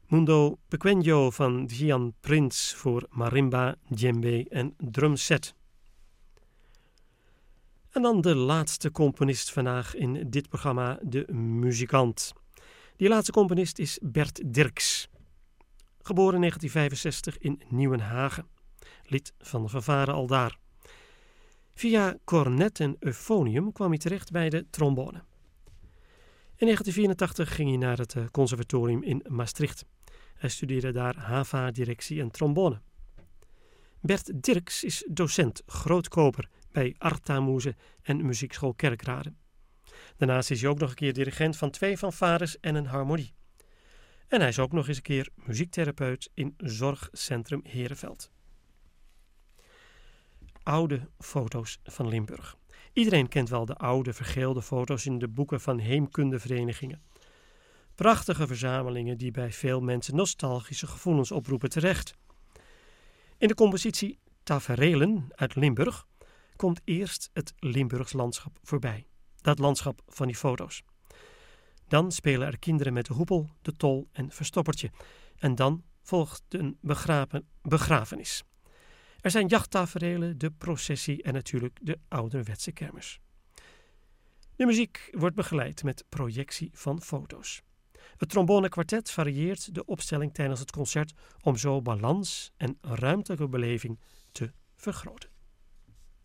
Mundo Pequeño van Gian Prince voor marimba, djembe en drumset. En dan de laatste componist vandaag in dit programma, de muzikant. Die laatste componist is Bert Dirks. Geboren in 1965 in Nieuwenhagen. Lid van de fanfare aldaar. Via cornet en euphonium kwam hij terecht bij de trombone. In 1984 ging hij naar het conservatorium in Maastricht. Hij studeerde daar HAVA, directie en trombone. Bert Dirks is docent grootkoper bij Artamoeze en Muziekschool Kerkrade. Daarnaast is hij ook nog een keer dirigent van 2 fanfares en een harmonie. En hij is ook nog eens een keer muziektherapeut in Zorgcentrum Herenveld. Oude foto's van Limburg. Iedereen kent wel de oude vergeelde foto's in de boeken van heemkundeverenigingen. Prachtige verzamelingen die bij veel mensen nostalgische gevoelens oproepen terecht. In de compositie Taferelen uit Limburg komt eerst het Limburgs landschap voorbij. Dat landschap van die foto's. Dan spelen er kinderen met de hoepel, de tol en verstoppertje. En dan volgt een begrafenis. Er zijn jachttaferelen, de processie en natuurlijk de ouderwetse kermis. De muziek wordt begeleid met projectie van foto's. Het trombonekwartet varieert de opstelling tijdens het concert om zo balans en ruimtelijke beleving te vergroten.